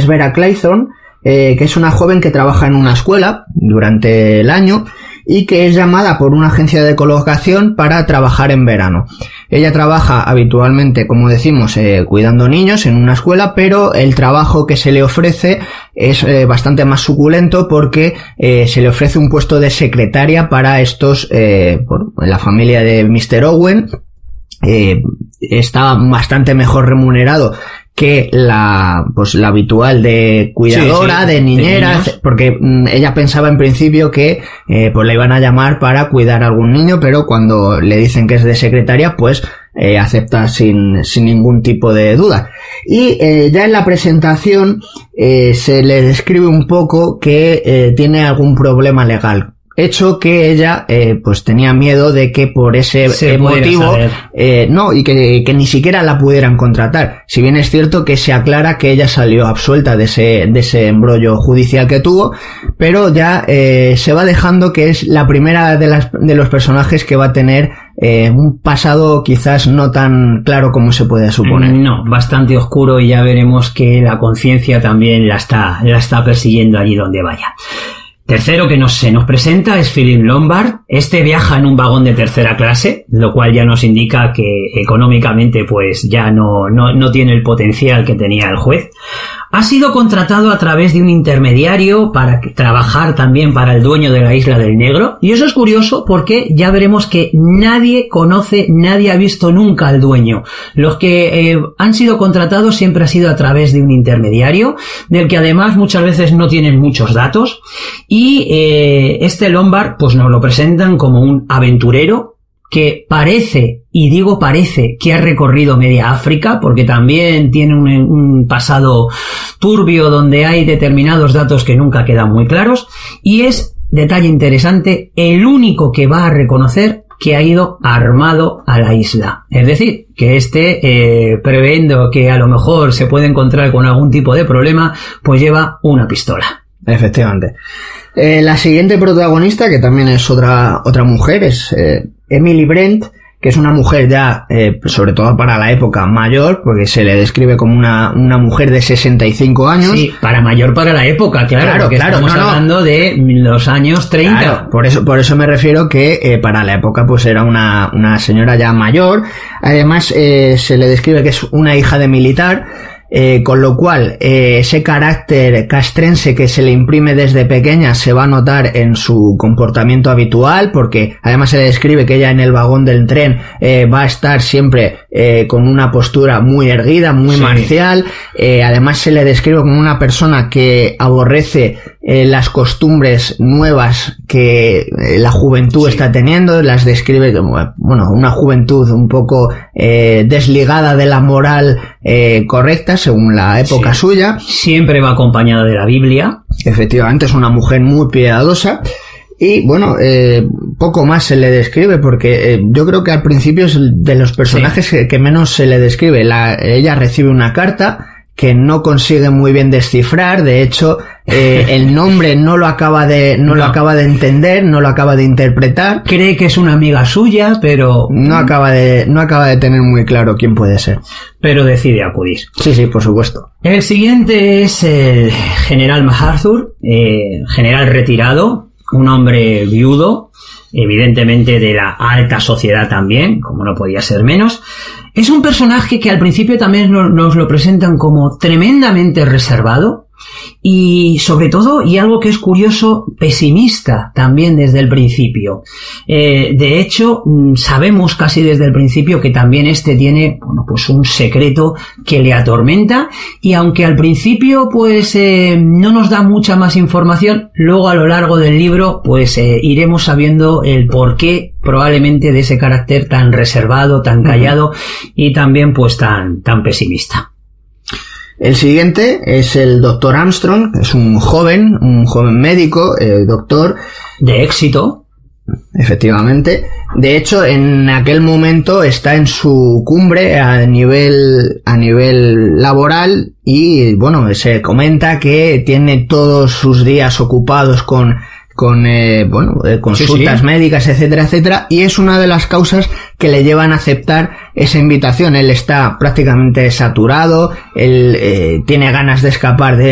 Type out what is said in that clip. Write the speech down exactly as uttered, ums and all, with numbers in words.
es Vera Claythorne, eh, que es una joven que trabaja en una escuela durante el año y que es llamada por una agencia de colocación para trabajar en verano. Ella trabaja habitualmente, como decimos, eh, cuidando niños en una escuela, pero el trabajo que se le ofrece es eh, bastante más suculento porque eh, se le ofrece un puesto de secretaria para estos, eh, por la familia de mister Owen. Eh, está bastante mejor remunerado que la pues la habitual de cuidadora, sí, sí, de niñera, de porque mm, ella pensaba en principio que eh, pues la iban a llamar para cuidar a algún niño, pero cuando le dicen que es de secretaria, pues eh, acepta sin sin ningún tipo de duda. Y eh, ya en la presentación eh, se le describe un poco que eh, tiene algún problema legal. Hecho que ella eh, pues tenía miedo de que por ese eh, motivo eh, no y que, que ni siquiera la pudieran contratar, si bien es cierto que se aclara que ella salió absuelta de ese de ese embrollo judicial que tuvo, pero ya eh, se va dejando que es la primera de las de los personajes que va a tener eh, un pasado quizás no tan claro como se puede suponer. No, bastante oscuro, y ya veremos que la conciencia también la está la está persiguiendo allí donde vaya. Tercero que nos, se nos presenta es Philip Lombard. Este viaja en un vagón de tercera clase, lo cual ya nos indica que económicamente pues ya no, no, no tiene el potencial que tenía el juez. Ha sido contratado a través de un intermediario para trabajar también para el dueño de la Isla del Negro. Y eso es curioso porque ya veremos que nadie conoce, nadie ha visto nunca al dueño. Los que eh, han sido contratados siempre ha sido a través de un intermediario, del que además muchas veces no tienen muchos datos. Y eh, este Lombard pues nos lo presentan como un aventurero que parece, y digo parece, que ha recorrido media África, porque también tiene un, un pasado turbio donde hay determinados datos que nunca quedan muy claros, y es, detalle interesante, el único que va a reconocer que ha ido armado a la isla. Es decir, que este, eh, previendo que a lo mejor se puede encontrar con algún tipo de problema, pues lleva una pistola. Efectivamente. Eh, la siguiente protagonista, que también es otra otra mujer, es eh, Emily Brent, que es una mujer ya, eh, sobre todo para la época, mayor, porque se le describe como una una mujer de sesenta y cinco años. Sí, para mayor para la época, claro, claro, porque claro, estamos no, no. hablando de los años treinta. Claro, por eso por eso me refiero que eh, para la época pues era una una señora ya mayor. Además eh, se le describe que es una hija de militar. Eh, con lo cual eh, ese carácter castrense que se le imprime desde pequeña se va a notar en su comportamiento habitual, porque además se le describe que ella en el vagón del tren eh, va a estar siempre eh, con una postura muy erguida, muy sí. marcial. Eh, además se le describe como una persona que aborrece eh, las costumbres nuevas que eh, la juventud sí. está teniendo. Las describe como, bueno, una juventud un poco eh, desligada de la moral eh, correcta según la época sí. suya. Siempre va acompañada de la Biblia. Efectivamente, es una mujer muy piadosa. Y bueno, eh, poco más se le describe, porque eh, yo creo que al principio es de los personajes sí. que, que menos se le describe. La, ella recibe una carta que no consigue muy bien descifrar. De hecho, eh, el nombre no lo acaba de no, no lo acaba de entender, no lo acaba de interpretar. Cree que es una amiga suya, pero no acaba de no acaba de tener muy claro quién puede ser. Pero decide acudir. Sí, sí, por supuesto. El siguiente es el general MacArthur, eh, general retirado, un hombre viudo, evidentemente de la alta sociedad también, como no podía ser menos. Es un personaje que al principio también nos lo presentan como tremendamente reservado y, sobre todo, y algo que es curioso, pesimista también desde el principio. Eh, de hecho, sabemos casi desde el principio que también este tiene, bueno, pues un secreto que le atormenta, y aunque al principio pues eh, no nos da mucha más información, luego a lo largo del libro pues eh, iremos sabiendo el porqué probablemente de ese carácter tan reservado, tan callado uh-huh. y también pues tan, tan pesimista. El siguiente es el doctor Armstrong, es un joven, un joven médico, eh, doctor. De éxito. Efectivamente. De hecho, en aquel momento está en su cumbre a nivel, a nivel laboral, y bueno, se comenta que tiene todos sus días ocupados con con eh, bueno eh, consultas sí, sí. médicas, etcétera, etcétera, y es una de las causas que le llevan a aceptar esa invitación. Él está prácticamente saturado, él eh, tiene ganas de escapar de